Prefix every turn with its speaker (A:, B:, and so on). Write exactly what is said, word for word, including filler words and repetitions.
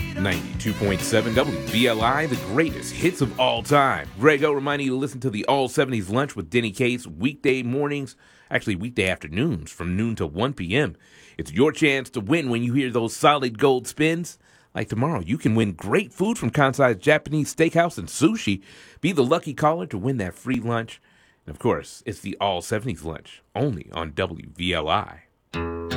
A: ninety-two point seven W V L I, the greatest hits of all time. Greg O reminding you to listen to the All seventies Lunch with Denny Case weekday mornings, actually weekday afternoons from noon to one p.m. It's your chance to win when you hear those solid gold spins. Like tomorrow, you can win great food from Kansai's Japanese Steakhouse and Sushi. Be the lucky caller to win that free lunch. And of course, it's the All seventies Lunch, only on W V L I.